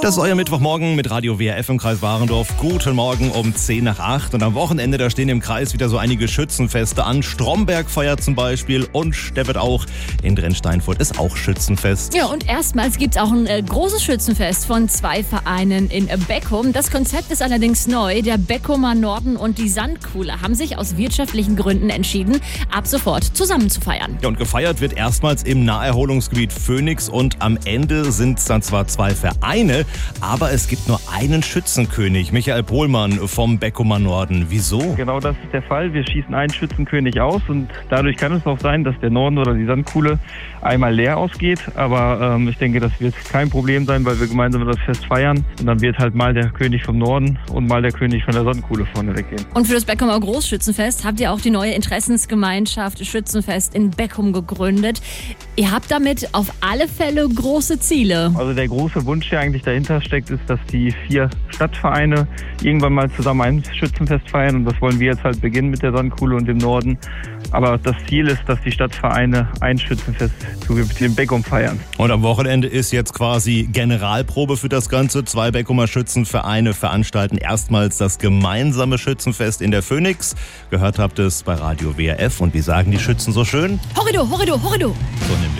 Das ist euer Mittwochmorgen mit Radio WRF im Kreis Warendorf. Guten Morgen um 7:10. Und am Wochenende, da stehen im Kreis wieder so einige Schützenfeste an. Stromberg feiert zum Beispiel und Stebbet auch. In Drensteinfurt ist auch Schützenfest. Ja, und erstmals gibt es auch ein großes Schützenfest von 2 Vereinen in Beckum. Das Konzept ist allerdings neu. Der Beckumer Norden und die Sandkuhle haben sich aus wirtschaftlichen Gründen entschieden, ab sofort zusammen zu feiern. Ja, und gefeiert wird erstmals im Naherholungsgebiet Phoenix und am Ende sind es dann zwar 2 Vereine, aber es gibt nur einen Schützenkönig, Michael Pohlmann vom Beckumer Norden. Wieso? Genau das ist der Fall. Wir schießen einen Schützenkönig aus und dadurch kann es auch sein, dass der Norden oder die Sandkuhle einmal leer ausgeht. Aber ich denke, das wird kein Problem sein, weil wir gemeinsam das Fest feiern. Und dann wird halt mal der König vom Norden und mal der König von der Sandkuhle vorne weggehen. Und für das Beckumer Großschützenfest habt ihr auch die neue Interessensgemeinschaft Schützenfest in Beckum gegründet. Ihr habt damit auf alle Fälle große Ziele. Also der große Wunsch, der eigentlich dahinter steckt, ist, dass die 4 Stadtvereine irgendwann mal zusammen ein Schützenfest feiern. Und das wollen wir jetzt halt beginnen mit der Sandkuhle und dem Norden. Aber das Ziel ist, dass die Stadtvereine ein Schützenfest in Beckum feiern. Und am Wochenende ist jetzt quasi Generalprobe für das Ganze. 2 Beckumer Schützenvereine veranstalten erstmals das gemeinsame Schützenfest in der Phoenix. Gehört habt es bei Radio WRF. Und wie sagen die Schützen so schön? Horrido, horrido, horrido! So